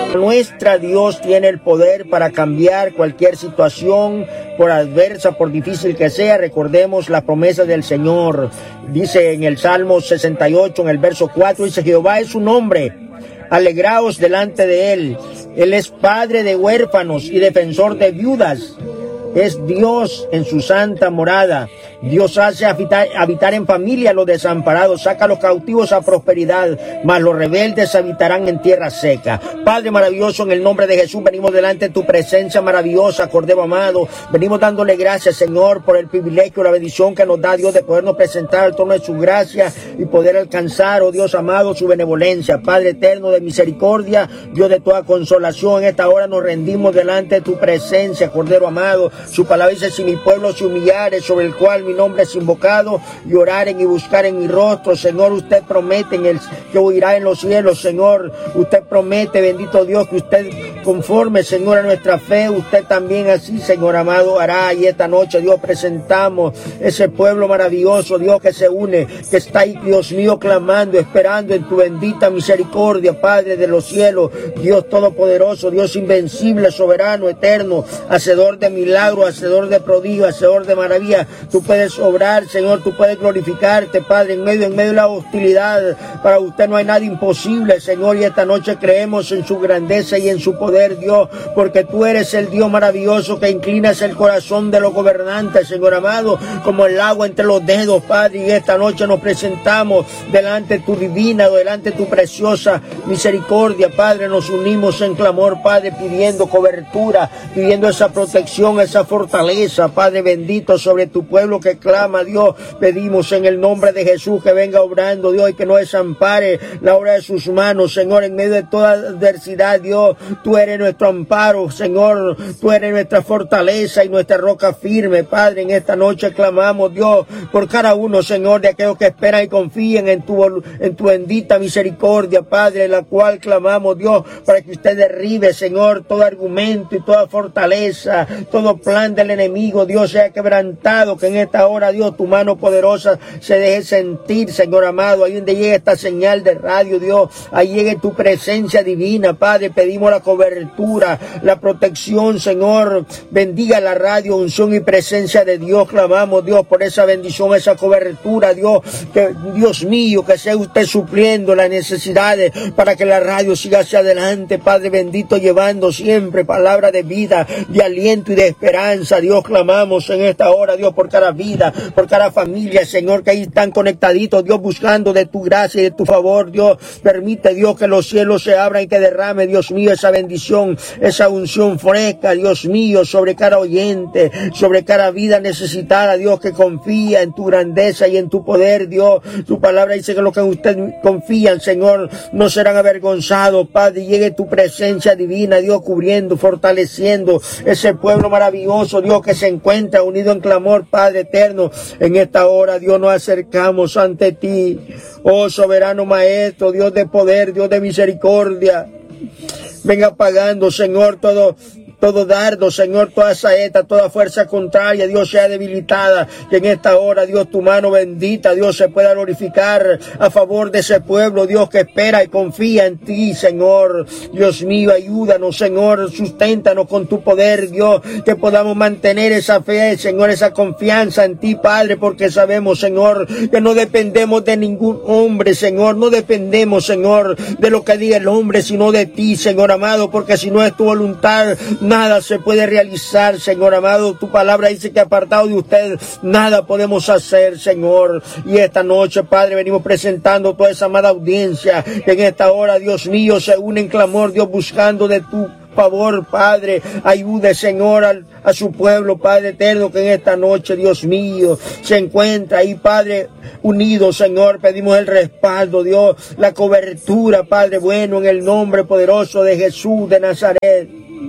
Nuestra Dios tiene el poder para cambiar cualquier situación, por adversa, por difícil que sea. Recordemos la promesa del Señor. Dice en el Salmo 68, en el verso 4, dice: Jehová es su nombre, alegraos delante de él. Él es padre de huérfanos y defensor de viudas. Es Dios en su santa morada. Dios hace habitar en familia a los desamparados, saca a los cautivos a prosperidad, mas los rebeldes habitarán en tierra seca. Padre maravilloso, en el nombre de Jesús venimos delante de tu presencia maravillosa, Cordero amado. Venimos dándole gracias, Señor, por el privilegio, la bendición que nos da Dios de podernos presentar al trono de su gracia y poder alcanzar, oh Dios amado, su benevolencia. Padre eterno de misericordia, Dios de toda consolación, en esta hora nos rendimos delante de tu presencia, Cordero amado. Su palabra dice: si mi pueblo se humillare, sobre el cual mi nombre es invocado, y oraren y buscaren mi rostro. Señor, usted promete que oirá en los cielos, Señor. Usted promete, bendito Dios, que usted conforme, Señor, a nuestra fe, usted también así, Señor amado, hará. Y esta noche, Dios, presentamos ese pueblo maravilloso, Dios, que se une, que está ahí, Dios mío, clamando, esperando en tu bendita misericordia, Padre de los cielos, Dios todopoderoso, Dios invencible, soberano, eterno, hacedor de milagros, hacedor de prodigios, hacedor de maravillas. Tú puedes obrar, Señor, tú puedes glorificarte, Padre, en medio de la hostilidad. Para usted no hay nada imposible, Señor, y esta noche creemos en su grandeza y en su poder, Dios, porque tú eres el Dios maravilloso que inclinas el corazón de los gobernantes, Señor amado, como el agua entre los dedos, Padre, y esta noche nos presentamos delante de tu divina, delante de tu preciosa misericordia, Padre. Nos unimos en clamor, Padre, pidiendo cobertura, pidiendo esa protección, esa fortaleza, Padre bendito, sobre tu pueblo que clama, Dios. Pedimos en el nombre de Jesús que venga obrando, Dios, y que no desampare la obra de sus manos, Señor, en medio de toda adversidad, Dios. Tú eres nuestro amparo, Señor, tú eres nuestra fortaleza y nuestra roca firme, Padre. En esta noche clamamos, Dios, por cada uno, Señor, de aquellos que esperan y confíen en tu bendita misericordia, Padre, la cual clamamos, Dios, para que usted derribe, Señor, todo argumento y toda fortaleza, todo plan del enemigo, Dios, sea quebrantado, que en esta hora, Dios, tu mano poderosa se deje sentir, Señor amado, ahí donde llegue esta señal de radio, Dios, ahí llegue tu presencia divina, Padre. Pedimos la cobertura, la protección, Señor. Bendiga la radio, unción y presencia de Dios. Clamamos, Dios, por esa bendición, esa cobertura, Dios, que, Dios mío, que sea usted supliendo las necesidades para que la radio siga hacia adelante, Padre bendito, llevando siempre palabra de vida, de aliento y de esperanza. Dios, clamamos en esta hora, Dios, por cada vida, por cada familia, Señor, que ahí están conectaditos, Dios, buscando de tu gracia y de tu favor, Dios. Permite, Dios, que los cielos se abran y que derrame, Dios mío, esa bendición, esa unción fresca, Dios mío, sobre cada oyente, sobre cada vida necesitada, Dios, que confía en tu grandeza y en tu poder, Dios. Tu palabra dice que los que en usted confían, Señor, no serán avergonzados, Padre. Llegue tu presencia divina, Dios, cubriendo, fortaleciendo ese pueblo maravilloso, Dios, que se encuentra unido en clamor, Padre eterno. En esta hora, Dios, nos acercamos ante ti, oh soberano Maestro, Dios de poder, Dios de misericordia. Venga apagando, Señor, todo dardo, Señor, toda saeta, toda fuerza contraria, Dios, sea debilitada. Que en esta hora, Dios, tu mano bendita, Dios, se pueda glorificar a favor de ese pueblo, Dios, que espera y confía en ti, Señor. Dios mío, ayúdanos, Señor, susténtanos con tu poder, Dios, que podamos mantener esa fe, Señor, esa confianza en ti, Padre, porque sabemos, Señor, que no dependemos de ningún hombre, Señor, no dependemos, Señor, de lo que diga el hombre, sino de ti, Señor amado, porque si no es tu voluntad, nada se puede realizar, Señor amado. Tu palabra dice que apartado de usted nada podemos hacer, Señor. Y esta noche, Padre, venimos presentando toda esa amada audiencia que en esta hora, Dios mío, se une en clamor, Dios, buscando de tu favor, Padre. Ayude, Señor, a su pueblo, Padre eterno, que en esta noche, Dios mío, se encuentra ahí, Padre, unido, Señor. Pedimos el respaldo, Dios, la cobertura, Padre bueno, en el nombre poderoso de Jesús de Nazaret.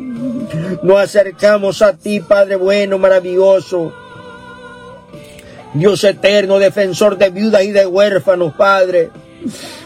Nos acercamos a ti, Padre bueno, maravilloso, Dios eterno, defensor de viudas y de huérfanos, Padre.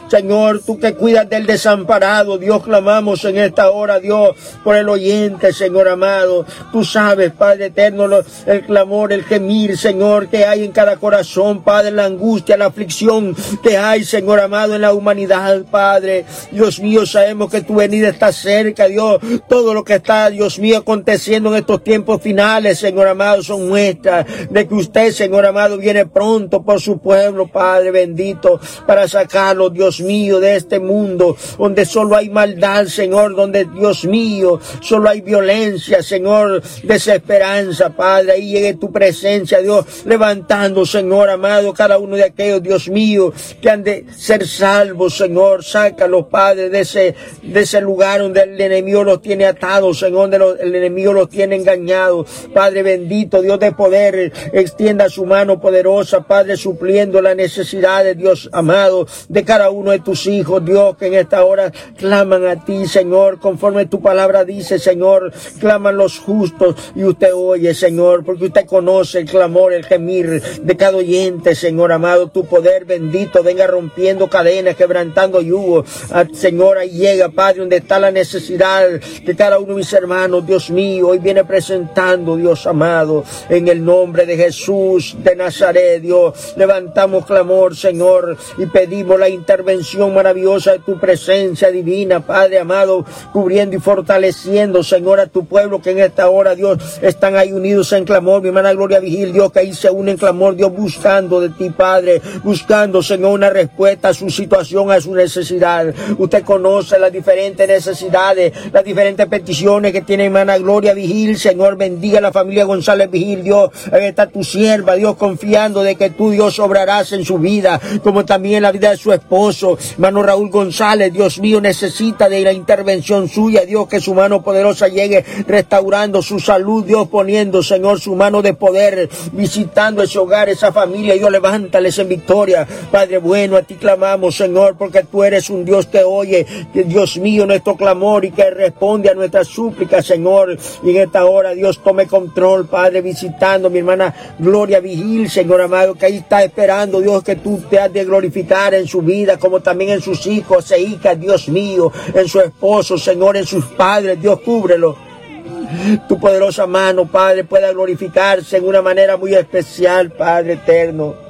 Señor, tú que cuidas del desamparado, Dios, clamamos en esta hora, Dios, por el oyente, Señor amado. Tú sabes, Padre eterno, el clamor, el gemir, Señor, que hay en cada corazón, Padre, la angustia, la aflicción que hay, Señor amado, en la humanidad, Padre. Dios mío, sabemos que tu venida está cerca, Dios. Todo lo que está, Dios mío, aconteciendo en estos tiempos finales, Señor amado, son muestras de que usted, Señor amado, viene pronto por su pueblo, Padre bendito, para sacarlo, Dios mío, de este mundo donde solo hay maldad, Señor, donde, Dios mío, solo hay violencia, Señor, desesperanza, Padre. Ahí llegue tu presencia, Dios, levantando, Señor amado, cada uno de aquellos, Dios mío, que han de ser salvos, Señor. Sácalos, Padre, de ese lugar donde el enemigo los tiene atados, Señor, donde el enemigo los tiene engañados. Padre bendito, Dios de poder, extienda su mano poderosa, Padre, supliendo las necesidades, Dios amado, de cada uno de tus hijos, Dios, que en esta hora claman a ti, Señor, conforme tu palabra dice, Señor, claman los justos y usted oye, Señor, porque usted conoce el clamor, el gemir de cada oyente, Señor amado. Tu poder bendito venga rompiendo cadenas, quebrantando yugos, Señor, ahí llega, Padre, donde está la necesidad de cada uno de mis hermanos, Dios mío, hoy viene presentando, Dios amado, en el nombre de Jesús de Nazaret, Dios, levantamos clamor, Señor, y pedimos la intervención maravillosa de tu presencia divina, Padre amado, cubriendo y fortaleciendo, Señor, a tu pueblo que en esta hora, Dios, están ahí unidos en clamor. Mi hermana Gloria Vigil, Dios, que ahí se une en clamor, Dios, buscando de ti, Padre, buscando, Señor, una respuesta a su situación, a su necesidad. Usted conoce las diferentes necesidades, las diferentes peticiones que tiene hermana Gloria Vigil, Señor, bendiga a la familia González Vigil, Dios, ahí está tu sierva, Dios, confiando de que tú, Dios, obrarás en su vida, como también en la vida de su esposo, hermano Raúl González, Dios mío, necesita de la intervención suya, Dios, que su mano poderosa llegue restaurando su salud, Dios, poniendo, Señor, su mano de poder, visitando ese hogar, esa familia, Dios, levántales en victoria, Padre bueno, a ti clamamos, Señor, porque tú eres un Dios que oye, que Dios mío, nuestro clamor y que responde a nuestras súplicas, Señor, y en esta hora, Dios, tome control, Padre, visitando a mi hermana Gloria Vigil, Señor amado, que ahí está esperando, Dios, que tú te has de glorificar en su vida, como también en sus hijos e hijas, Dios mío, en su esposo, Señor, en sus padres, Dios, cúbrelo. Tu poderosa mano, Padre, pueda glorificarse en una manera muy especial, Padre eterno.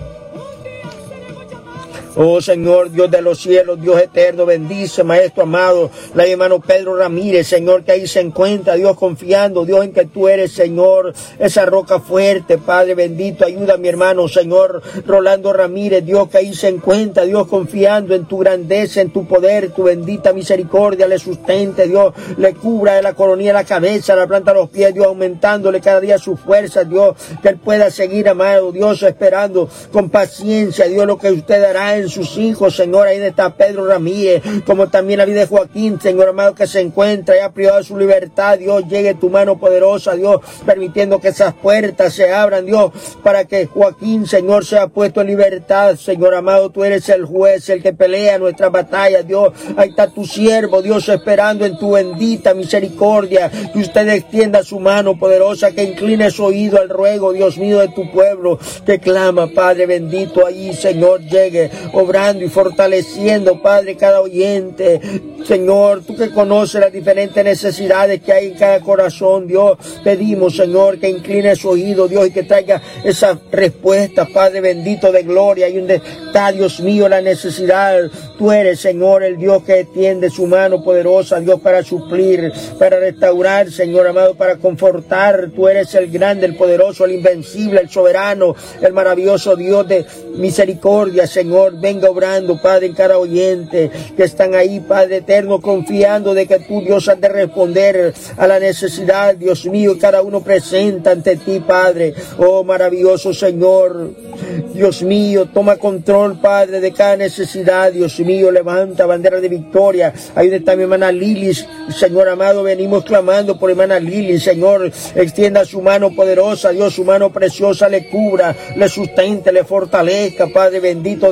Oh Señor, Dios de los cielos, Dios eterno, bendice, Maestro amado, la hermano Pedro Ramírez, Señor, que ahí se encuentra, Dios, confiando, Dios, en que tú eres, Señor, esa roca fuerte, Padre bendito, ayuda a mi hermano, Señor, Rolando Ramírez, Dios, que ahí se encuentra, Dios, confiando en tu grandeza, en tu poder, tu bendita misericordia, le sustente, Dios, le cubra de la coronilla de la cabeza, la planta de los pies, Dios, aumentándole cada día su fuerza, Dios, que él pueda seguir, amado, Dios, esperando con paciencia, Dios, lo que usted hará en sus hijos, Señor. Ahí está Pedro Ramírez, como también la vida de Joaquín, Señor amado, que se encuentra ya privado de su libertad. Dios, llegue tu mano poderosa, Dios, permitiendo que esas puertas se abran, Dios, para que Joaquín, Señor, sea puesto en libertad. Señor amado, tú eres el juez, el que pelea nuestras batallas, Dios. Ahí está tu siervo, Dios, esperando en tu bendita misericordia, que usted extienda su mano poderosa, que incline su oído al ruego, Dios mío, de tu pueblo, que clama, Padre bendito, allí, Señor, llegue obrando y fortaleciendo, Padre, cada oyente. Señor, tú que conoces las diferentes necesidades que hay en cada corazón, Dios, pedimos, Señor, que incline su oído, Dios, y que traiga esa respuesta, Padre bendito de gloria. Y donde está, Dios mío, la necesidad, tú eres, Señor, el Dios que extiende su mano poderosa, Dios, para suplir, para restaurar, Señor amado, para confortar. Tú eres el grande, el poderoso, el invencible, el soberano, el maravilloso Dios de misericordia, Señor. Venga obrando, Padre, en cada oyente que están ahí, Padre eterno, confiando de que tú, Dios, has de responder a la necesidad, Dios mío, y cada uno presenta ante ti, Padre. Oh, maravilloso Señor, Dios mío, toma control, Padre, de cada necesidad, Dios mío, levanta bandera de victoria. Ahí está mi hermana Lilis, Señor amado, venimos clamando por hermana Lilis, Señor, extienda su mano poderosa, Dios, su mano preciosa le cubra, le sustente, le fortalezca, Padre bendito de gloria.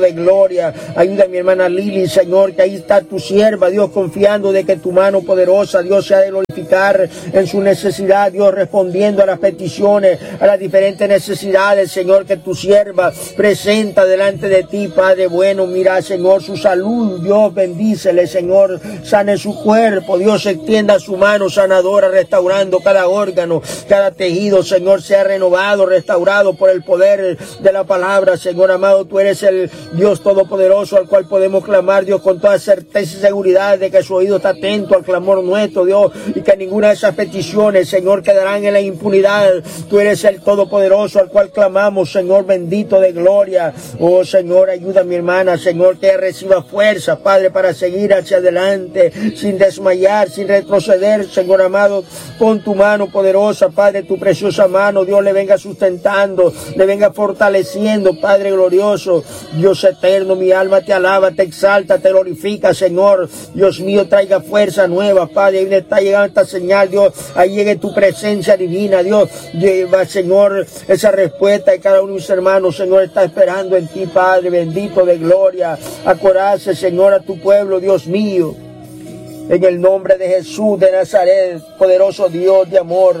gloria. Ayuda a mi hermana Lili, Señor, que ahí está tu sierva, Dios, confiando de que tu mano poderosa, Dios, se ha de glorificar en su necesidad, Dios, respondiendo a las peticiones, a las diferentes necesidades, Señor, que tu sierva presenta delante de ti, Padre bueno. Mira, Señor, su salud, Dios, bendícele, Señor, sane su cuerpo, Dios, extienda su mano sanadora, restaurando cada órgano, cada tejido, Señor, sea renovado, restaurado por el poder de la palabra, Señor amado. Tú eres el Dios todopoderoso al cual podemos clamar, Dios, con toda certeza y seguridad de que su oído está atento al clamor nuestro, Dios, y que ninguna de esas peticiones, Señor, quedarán en la impunidad. Tú eres el todopoderoso al cual clamamos, Señor bendito de gloria. Oh, Señor, ayuda a mi hermana, Señor, que reciba fuerza, Padre, para seguir hacia adelante, sin desmayar, sin retroceder, Señor amado. Con tu mano poderosa, Padre, tu preciosa mano, Dios, le venga sustentando, le venga fortaleciendo, Padre glorioso. Dios eterno, mi alma te alaba, te exalta, te glorifica, Señor. Dios mío, traiga fuerza nueva, Padre. Ahí está llegando esta señal, Dios. Ahí llegue tu presencia divina, Dios. Lleva, Señor, esa respuesta de cada uno de mis hermanos, Señor, está esperando en ti, Padre bendito de gloria. Acorace, Señor, a tu pueblo, Dios mío. En el nombre de Jesús de Nazaret, poderoso Dios de amor.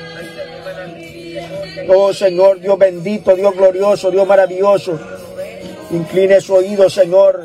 Oh, Señor, Dios bendito, Dios glorioso, Dios maravilloso. Incline su oído, Señor.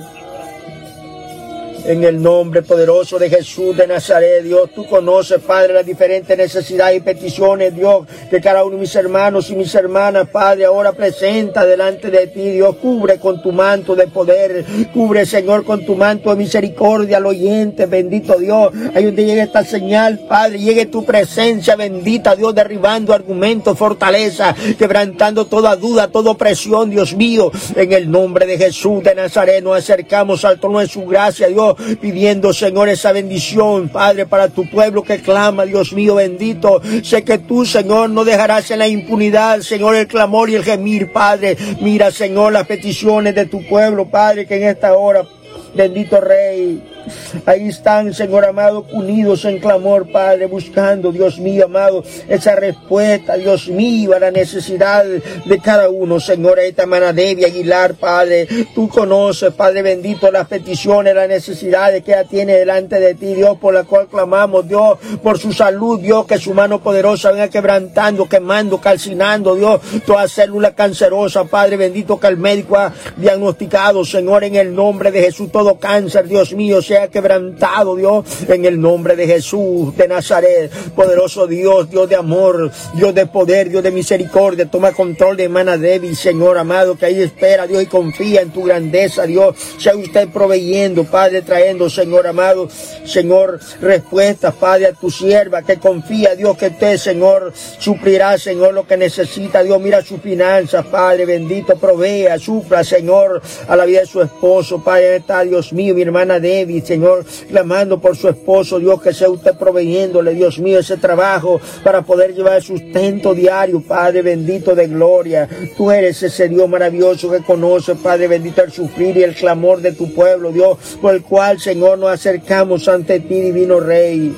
En el nombre poderoso de Jesús de Nazaret, Dios, tú conoces, Padre, las diferentes necesidades y peticiones, Dios, que cada uno de mis hermanos y mis hermanas, Padre, ahora presenta delante de ti, Dios. Cubre con tu manto de poder, cubre, Señor, con tu manto de misericordia al oyente, bendito Dios. Ahí donde llegue esta señal, Padre, llegue tu presencia bendita, Dios, derribando argumentos, fortaleza, quebrantando toda duda, toda opresión, Dios mío. En el nombre de Jesús de Nazaret nos acercamos al trono de su gracia, Dios, pidiendo, Señor, esa bendición, Padre, para tu pueblo que clama, Dios mío bendito. Sé que tú, Señor, no dejarás en la impunidad, Señor, el clamor y el gemir, Padre. Mira, Señor, las peticiones de tu pueblo, Padre, que en esta hora, bendito Rey, ahí están, Señor amado, unidos en clamor, Padre, buscando, Dios mío amado, esa respuesta, Dios mío, a la necesidad de cada uno, Señor. Esta hermana Debbie Aguilar, Padre, tú conoces, Padre bendito, las peticiones, las necesidades que ella tiene delante de ti, Dios, por la cual clamamos, Dios, por su salud, Dios, que su mano poderosa venga quebrantando, quemando, calcinando, Dios, toda célula cancerosa, Padre bendito, que el médico ha diagnosticado, Señor, en el nombre de Jesús, todo cáncer, Dios mío, sea quebrantado, Dios, en el nombre de Jesús de Nazaret. Poderoso Dios, Dios de amor, Dios de poder, Dios de misericordia, toma control de hermana Debbie, Señor amado, que ahí espera, Dios, y confía en tu grandeza, Dios. Sea usted proveyendo, Padre, trayendo, Señor amado, Señor, respuestas, Padre, a tu sierva que confía, Dios, que usted, Señor, suplirá, Señor, lo que necesita, Dios. Mira sus finanzas, Padre bendito, provea, supla, Señor, a la vida de su esposo, Padre. Está, Dios mío, mi hermana Debbie, Señor, clamando por su esposo, Dios, que sea usted proveyéndole, Dios mío, ese trabajo para poder llevar el sustento diario, Padre bendito de gloria. Tú eres ese Dios maravilloso que conoce, Padre bendito, el sufrir y el clamor de tu pueblo, Dios, por el cual, Señor, nos acercamos ante ti, divino Rey.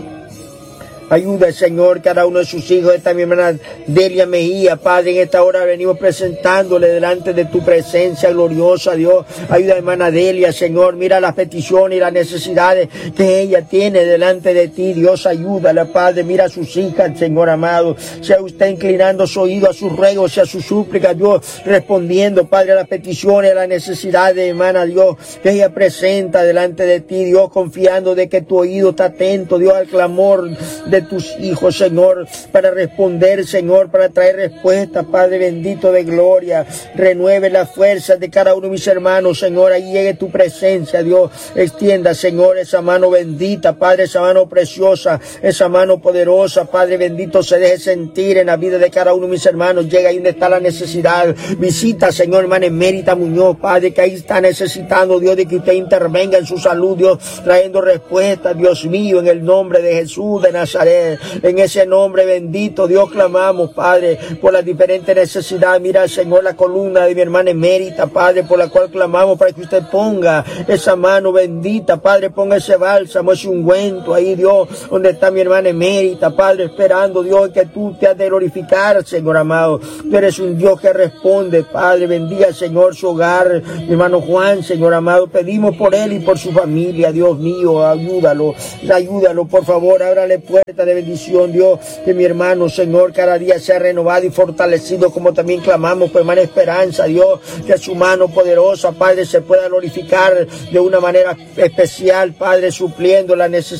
Ayuda, Señor, cada uno de sus hijos. Esta mi hermana Delia Mejía, Padre, en esta hora venimos presentándole delante de tu presencia gloriosa, Dios. Ayuda, hermana Delia, Señor, mira las peticiones y las necesidades que ella tiene delante de ti, Dios. Ayúdala, Padre, mira a sus hijas, Señor amado. Sea usted inclinando su oído a sus ruegos y a sus súplicas, Dios, respondiendo, Padre, a las peticiones, a las necesidades, hermana, Dios, que ella presenta delante de ti, Dios, confiando de que tu oído está atento, Dios, al clamor de tus hijos, Señor, para responder, Señor, para traer respuesta, Padre bendito de gloria. Renueve las fuerzas de cada uno de mis hermanos, Señor. Ahí llegue tu presencia, Dios. Extienda, Señor, esa mano bendita, Padre, esa mano preciosa, esa mano poderosa, Padre bendito, se deje sentir en la vida de cada uno de mis hermanos. Llega ahí donde está la necesidad. Visita, Señor, hermana Emérita Muñoz, Padre, que ahí está necesitando, Dios, de que usted intervenga en su salud, Dios, trayendo respuesta, Dios mío, en el nombre de Jesús de Nazaret. Nazaret. En ese nombre bendito, Dios, clamamos, Padre, por las diferentes necesidades. Mira, Señor, la columna de mi hermana emérita, Padre, por la cual clamamos para que usted ponga esa mano bendita, Padre, ponga ese bálsamo, ese ungüento ahí, Dios, donde está mi hermana emérita, Padre, esperando, Dios, que tú te has de glorificar, Señor amado. Tú eres un Dios que responde, Padre. Bendiga, Señor, su hogar, mi hermano Juan, Señor amado. Pedimos por él y por su familia, Dios mío, ayúdalo, por favor, ábrale puerta de bendición, Dios, que mi hermano, Señor, cada día sea renovado y fortalecido, como también clamamos por hermana Esperanza, Dios, que su mano poderosa, Padre, se pueda glorificar de una manera especial, Padre, supliendo la necesidad